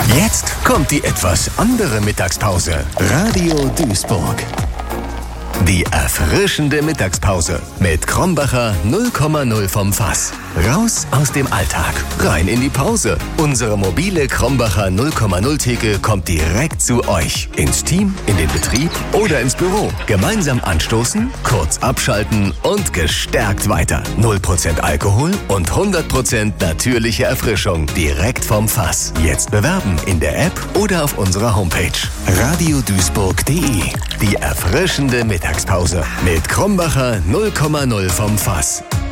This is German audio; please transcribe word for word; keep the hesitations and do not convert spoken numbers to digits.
Jetzt kommt die etwas andere Mittagspause. Radio Duisburg. Die erfrischende Mittagspause mit Krombacher null Komma null vom Fass. Raus aus dem Alltag, rein in die Pause. Unsere mobile Krombacher null Komma null Theke kommt direkt zu euch. Ins Team, in den Betrieb oder ins Büro. Gemeinsam anstoßen, kurz abschalten und gestärkt weiter. null Prozent Alkohol und hundert Prozent natürliche Erfrischung direkt vom Fass. Jetzt bewerben in der App oder auf unserer Homepage. radioduisburg punkt de. Die erfrischende Mittagspause mit Krombacher null Komma null vom Fass.